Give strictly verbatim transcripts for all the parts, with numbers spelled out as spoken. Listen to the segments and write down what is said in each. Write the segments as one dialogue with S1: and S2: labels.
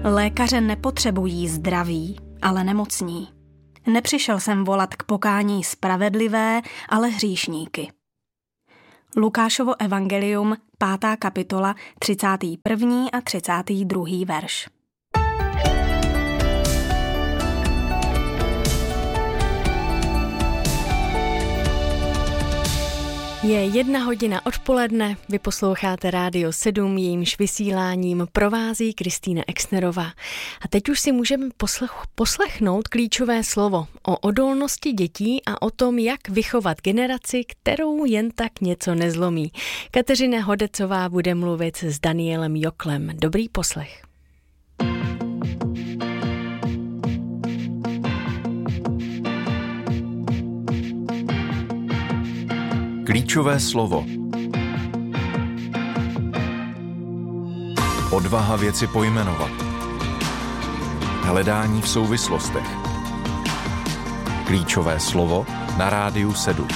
S1: Lékaře nepotřebují zdraví, ale nemocní. Nepřišel jsem volat k pokání spravedlivé, ale hříšníky. Lukášovo evangelium, pátá kapitola, třicátý první a třicátý druhý verš. Je jedna hodina odpoledne, vy posloucháte Rádio sedm, jejímž vysíláním provází Kristýna Exnerová. A teď už si můžeme poslech, poslechnout klíčové slovo o odolnosti dětí a o tom, jak vychovat generaci, kterou jen tak něco nezlomí. Kateřina Hodecová bude mluvit s Danielem Joklem. Dobrý poslech.
S2: Klíčové slovo. Odvaha věci pojmenovat. Hledání v souvislostech. Klíčové slovo na Rádiu sedm.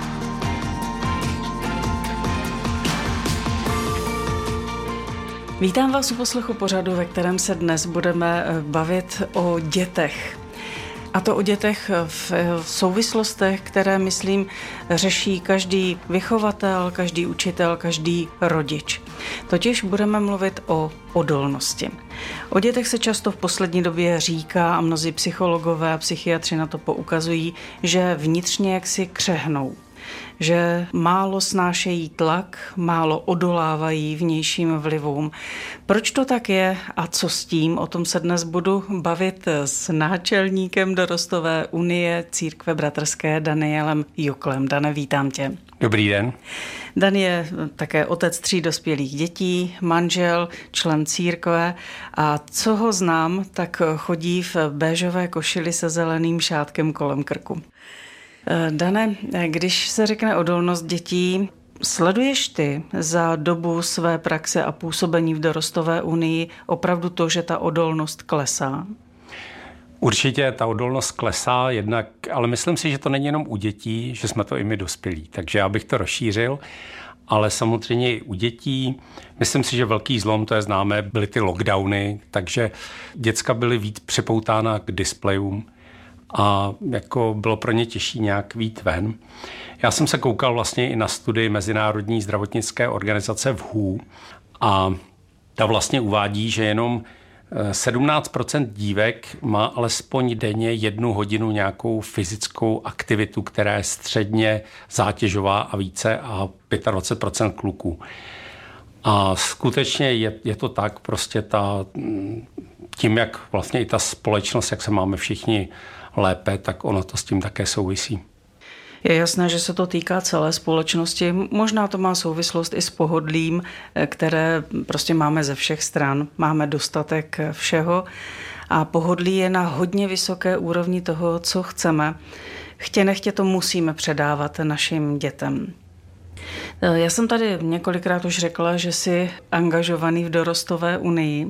S3: Vítám vás u poslechu pořadu, ve kterém se dnes budeme bavit o dětech. A to o dětech v souvislostech, které, myslím, řeší každý vychovatel, každý učitel, každý rodič. Totiž budeme mluvit o odolnosti. O dětech se často v poslední době říká, a mnozí psychologové a psychiatři na to poukazují, že vnitřně jaksi křehnou. Že málo snášejí tlak, málo odolávají vnějším vlivům. Proč to tak je a co s tím? O tom se dnes budu bavit s náčelníkem Dorostové unie Církve bratrské Danielem Joklem. Dane, vítám tě.
S4: Dobrý den.
S3: Dan je také otec tří dospělých dětí, manžel, člen církve a co ho znám, tak chodí v béžové košili se zeleným šátkem kolem krku. Dane, když se řekne odolnost dětí, sleduješ ty za dobu své praxe a působení v Dorostové unii opravdu to, že ta odolnost klesá?
S4: Určitě ta odolnost klesá, jednak, ale myslím si, že to není jenom u dětí, že jsme to i my dospělí, takže já bych to rozšířil. Ale samozřejmě i u dětí, myslím si, že velký zlom, to je známé, byly ty lockdowny, takže děcka byly víc připoutána k displejům a jako bylo pro ně těžší nějak vyjít ven. Já jsem se koukal vlastně i na studii Mezinárodní zdravotnické organizace W H O a ta vlastně uvádí, že jenom sedmnáct procent dívek má alespoň denně jednu hodinu nějakou fyzickou aktivitu, která je středně zátěžová a více a dvacet pět procent kluků. A skutečně je, je to tak, prostě ta, tím, jak vlastně i ta společnost, jak se máme všichni lépe, tak ono to s tím také souvisí.
S3: Je jasné, že se to týká celé společnosti. Možná to má souvislost i s pohodlím, které prostě máme ze všech stran. Máme dostatek všeho a pohodlí je na hodně vysoké úrovni toho, co chceme. Chtě nechtě to musíme předávat našim dětem. Já jsem tady několikrát už řekla, že jsi angažovaný v Dorostové unii.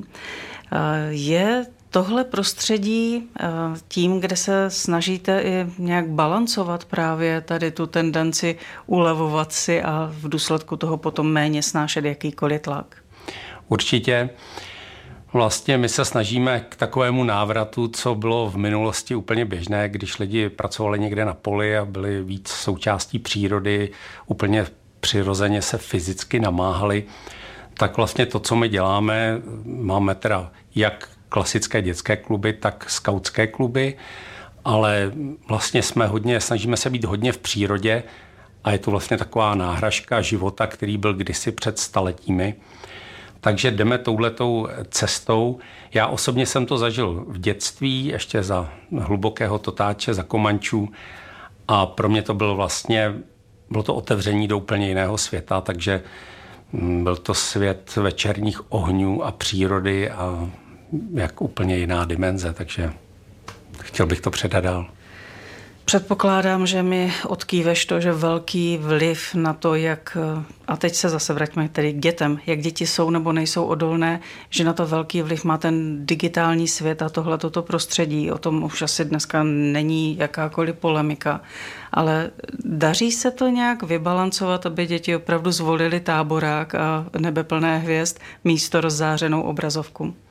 S3: Je tohle prostředí tím, kde se snažíte i nějak balancovat právě tady tu tendenci ulevovat si a v důsledku toho potom méně snášet jakýkoliv tlak?
S4: Určitě. Vlastně my se snažíme k takovému návratu, co bylo v minulosti úplně běžné, když lidi pracovali někde na poli a byli víc součástí přírody, úplně přirozeně se fyzicky namáhali, tak vlastně to, co my děláme, máme teda jak klasické dětské kluby, tak skautské kluby, ale vlastně jsme hodně, snažíme se být hodně v přírodě a je to vlastně taková náhražka života, který byl kdysi před staletími. Takže jdeme touhletou cestou. Já osobně jsem to zažil v dětství, ještě za hlubokého totáče, za Komančů a pro mě to bylo vlastně, bylo to otevření do úplně jiného světa, takže byl to svět večerních ohňů a přírody a jak úplně jiná dimenze, takže chtěl bych to předat dál.
S3: Předpokládám, že mi odkýveš to, že velký vliv na to, jak, a teď se zase vraťme tedy k dětem, jak děti jsou nebo nejsou odolné, že na to velký vliv má ten digitální svět a tohle toto prostředí. O tom už asi dneska není jakákoliv polemika. Ale daří se to nějak vybalancovat, aby děti opravdu zvolili táborák a nebe plné hvězd místo rozzářenou obrazovku?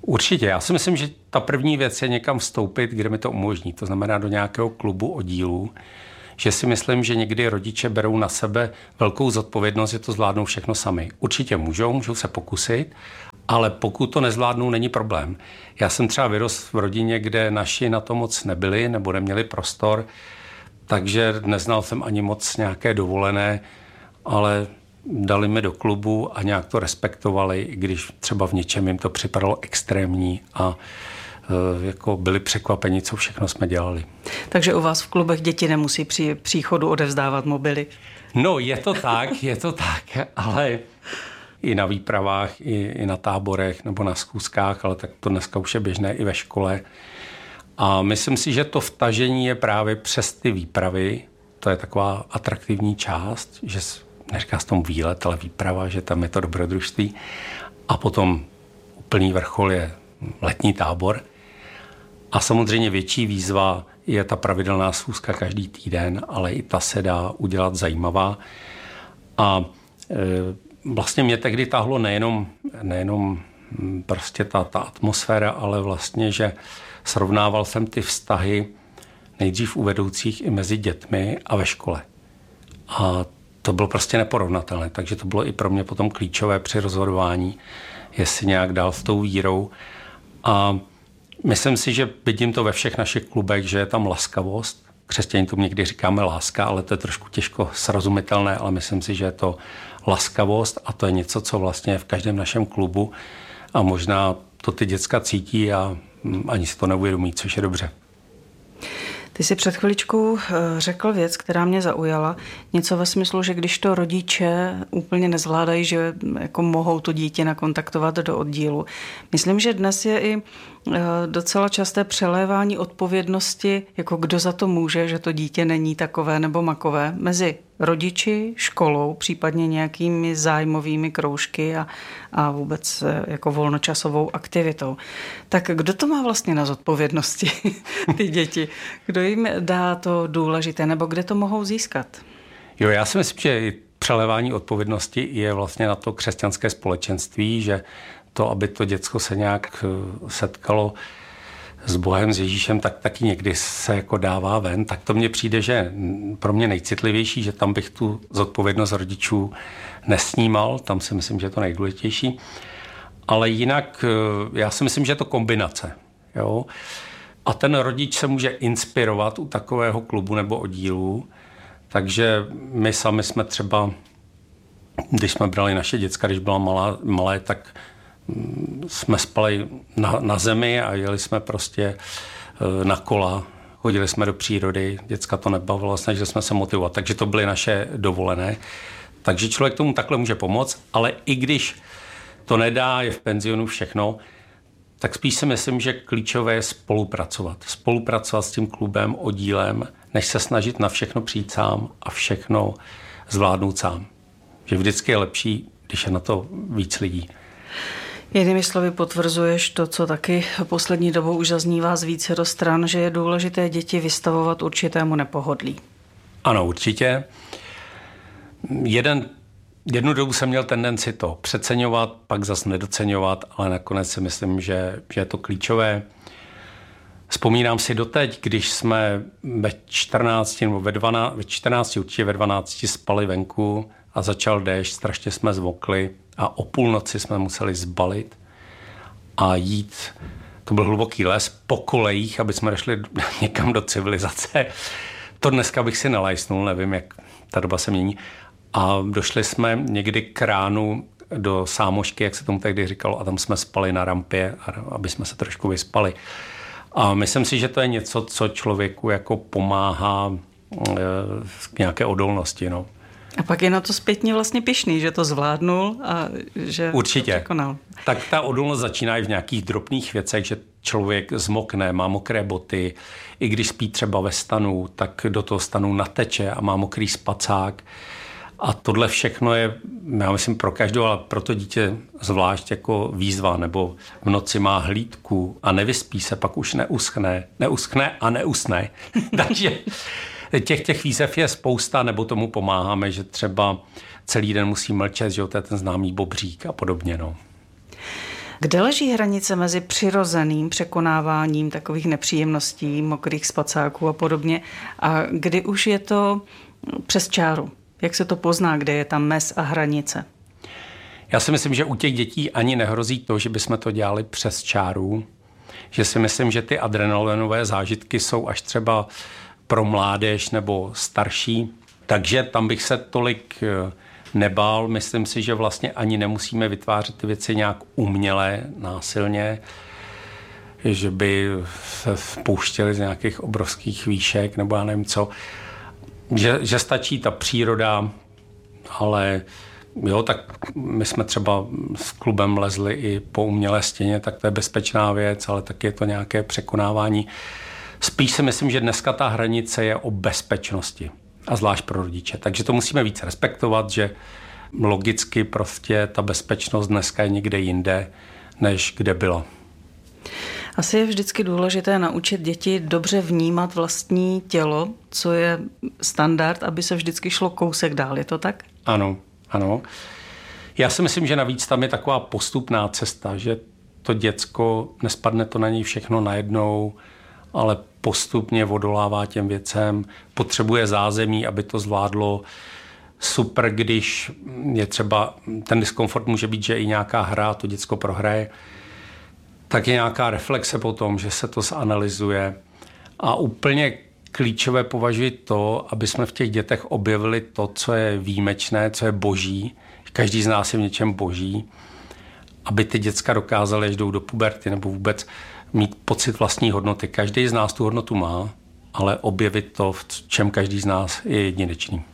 S4: Určitě. Já si myslím, že ta první věc je někam vstoupit, kde mi to umožní. To znamená do nějakého klubu oddílů, že si myslím, že někdy rodiče berou na sebe velkou zodpovědnost, že to zvládnou všechno sami. Určitě můžou, můžou se pokusit, ale pokud to nezvládnou, není problém. Já jsem třeba vyrostl v rodině, kde naši na to moc nebyli nebo neměli prostor, takže neznal jsem ani moc nějaké dovolené, ale dali mi do klubu a nějak to respektovali, i když třeba v něčem jim to připadalo extrémní a e, jako byli překvapeni, co všechno jsme dělali.
S3: Takže u vás v klubech děti nemusí při příchodu odevzdávat mobily?
S4: No, je to tak, je to tak, ale i na výpravách, i, i na táborech nebo na schůzkách, ale tak to dneska už je běžné i ve škole. A myslím si, že to vtažení je právě přes ty výpravy. To je taková atraktivní část, že neříká se tomu výlet, ale výprava, že tam je to dobrodružství. A potom úplný vrchol je letní tábor. A samozřejmě větší výzva je ta pravidelná schůzka každý týden, ale i ta se dá udělat zajímavá. A e, vlastně mě tehdy táhlo nejenom, nejenom prostě ta, ta atmosféra, ale vlastně, že srovnával jsem ty vztahy nejdřív u vedoucích i mezi dětmi a ve škole. A to bylo prostě neporovnatelné, takže to bylo i pro mě potom klíčové při rozhodování, jestli nějak dál s tou vírou. A myslím si, že vidím to ve všech našich klubech, že je tam laskavost. Křesťaní tomu někdy říkáme láska, ale to je trošku těžko srozumitelné, ale myslím si, že je to laskavost a to je něco, co vlastně je v každém našem klubu a možná to ty děcka cítí a ani si to neuvědomí, což je dobře.
S3: Ty jsi před chviličkou řekl věc, která mě zaujala. Něco ve smyslu, že když to rodiče úplně nezvládají, že jako mohou to dítě nakontaktovat do oddílu. Myslím, že dnes je i docela časté přelévání odpovědnosti, jako kdo za to může, že to dítě není takové nebo makové, mezi rodiči, školou, případně nějakými zájmovými kroužky a, a vůbec jako volnočasovou aktivitou. Tak kdo to má vlastně na zodpovědnosti, ty děti? Kdo jim dá to důležité, nebo kde to mohou získat?
S4: Jo, já si myslím, že přelévání odpovědnosti je vlastně na to křesťanské společenství, že to, aby to děcko se nějak setkalo s Bohem, s Ježíšem, tak taky někdy se jako dává ven, tak to mně přijde, že pro mě nejcitlivější, že tam bych tu zodpovědnost rodičů nesnímal, tam si myslím, že je to nejdůležitější. Ale jinak já si myslím, že je to kombinace. Jo? A ten rodič se může inspirovat u takového klubu nebo oddílu, takže my sami jsme třeba, když jsme brali naše děcka, když byla malá, malé, tak jsme spali na, na zemi a jeli jsme prostě na kola, chodili jsme do přírody, děcka to nebavilo, snažili jsme se motivovat, takže to byly naše dovolené. Takže člověk tomu takhle může pomoct, ale i když to nedá, je v penzionu všechno, tak spíš si myslím, že klíčové je spolupracovat. Spolupracovat s tím klubem, oddílem, než se snažit na všechno přijít sám a všechno zvládnout sám. Že vždycky je lepší, když je na to víc lidí.
S3: Jinými slovy potvrzuješ to, co taky poslední dobou už zaznívá z vícero stran, že je důležité děti vystavovat určitému nepohodlí.
S4: Ano, určitě. Jeden, jednu dobu jsem měl tendenci to přeceňovat, pak zase nedoceňovat, ale nakonec si myslím, že, že je to klíčové. Vzpomínám si doteď, když jsme ve čtrnácti nebo ve dvanácti, ve čtrnácti, určitě ve dvanácti spali venku a začal déšť, strašně jsme zmokli a o půlnoci jsme museli zbalit a jít, to byl hluboký les, po kolejích, aby jsme došli někam do civilizace. To dneska bych si nelajsnul, nevím, jak ta doba se mění. A došli jsme někdy k ránu do Sámošky, jak se tomu tehdy říkalo, a tam jsme spali na rampě, aby jsme se trošku vyspali. A myslím si, že to je něco, co člověku jako pomáhá k nějaké odolnosti. No.
S3: A pak je na to zpětně vlastně pyšný, že to zvládnul a že
S4: určitě.
S3: to překonal.
S4: Tak ta odolnost začíná i v nějakých drobných věcech, že člověk zmokne, má mokré boty, i když spí třeba ve stanu, tak do toho stanu nateče a má mokrý spacák. A tohle všechno je, já myslím, pro každého, ale pro to dítě zvlášť jako výzva, nebo v noci má hlídku a nevyspí se, pak už neuschne, neuschne a neusne. Takže těch, těch výzev je spousta, nebo tomu pomáháme, že třeba celý den musí mlčet, že to je ten známý bobřík a podobně. No.
S3: Kde leží hranice mezi přirozeným překonáváním takových nepříjemností, mokrých spacáků a podobně, a kdy už je to přes čáru? Jak se to pozná, kde je tam mez a hranice?
S4: Já si myslím, že u těch dětí ani nehrozí to, že bychom to dělali přes čáru, že si myslím, že ty adrenalinové zážitky jsou až třeba pro mládež nebo starší, takže tam bych se tolik nebál. Myslím si, že vlastně ani nemusíme vytvářet ty věci nějak uměle, násilně, že by se vpouštěli z nějakých obrovských výšek nebo já nevím co. Že, že stačí ta příroda, ale jo, tak my jsme třeba s klubem lezli i po umělé stěně, tak to je bezpečná věc, ale taky je to nějaké překonávání. Spíš si myslím, že dneska ta hranice je o bezpečnosti a zvlášť pro rodiče. Takže to musíme víc respektovat, že logicky prostě ta bezpečnost dneska je někde jinde, než kde byla.
S3: Asi je vždycky důležité naučit děti dobře vnímat vlastní tělo, co je standard, aby se vždycky šlo kousek dál. Je to tak?
S4: Ano, ano. Já si myslím, že navíc tam je taková postupná cesta, že to děcko, nespadne to na něj všechno najednou, ale postupně odolává těm věcem, potřebuje zázemí, aby to zvládlo. Super, když je třeba, ten diskomfort může být, že i nějaká hra, to děcko prohraje, tak je nějaká reflexe potom, že se to zanalyzuje. A úplně klíčové považuji to, aby jsme v těch dětech objevili to, co je výjimečné, co je boží. Každý z nás je v něčem boží. Aby ty děcka dokázaly, až jdou do puberty nebo vůbec mít pocit vlastní hodnoty. Každý z nás tu hodnotu má, ale objevit to, v čem každý z nás je jedinečný.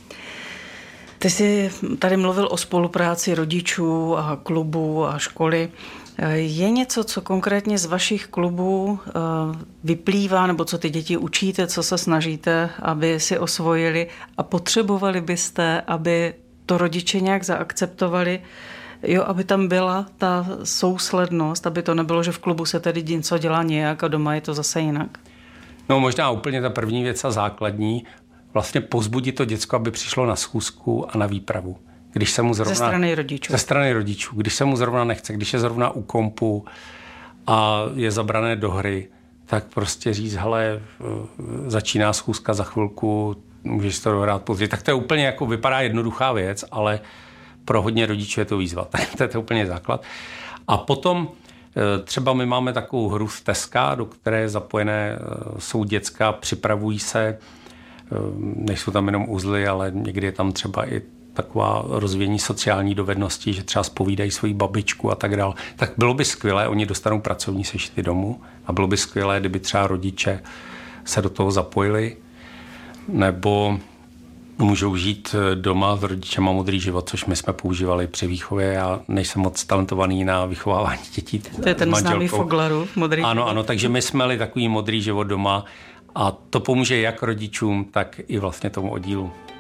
S3: Ty jsi tady mluvil o spolupráci rodičů a klubů a školy. Je něco, co konkrétně z vašich klubů vyplývá, nebo co ty děti učíte, co se snažíte, aby si osvojili a potřebovali byste, aby to rodiče nějak zaakceptovali, jo, aby tam byla ta souslednost, aby to nebylo, že v klubu se tedy něco dělá nějak a doma je to zase jinak?
S4: No možná úplně ta první věc a základní, vlastně povzbudit to děcko, aby přišlo na schůzku a na výpravu. Když se mu zrovna,
S3: ze strany rodičů.
S4: Ze strany rodičů. Když se mu zrovna nechce, když je zrovna u kompu a je zabrané do hry, tak prostě říct, hele, začíná schůzka za chvilku, můžeš to dohrát později. Tak to je úplně jako, vypadá jednoduchá věc, ale pro hodně rodičů je to výzva. To je to úplně základ. A potom třeba my máme takovou hru z Teska, do které je zapojené, jsou děcka, připravují se, nejsou tam jenom uzly, ale někdy je tam třeba i taková rozvíjení sociální dovednosti, že třeba zpovídají svoji babičku a tak dále. Tak bylo by skvělé, oni dostanou pracovní sešity domů a bylo by skvělé, kdyby třeba rodiče se do toho zapojili, nebo můžou žít doma s rodičema modrý život, což my jsme používali při výchově. Já nejsem moc talentovaný na vychovávání dětí.
S3: To je ten známý Foglarův modrý
S4: ano,
S3: život.
S4: Ano, takže my jsme měli takový modrý život doma a to pomůže jak rodičům, tak i vlastně tomu oddílu.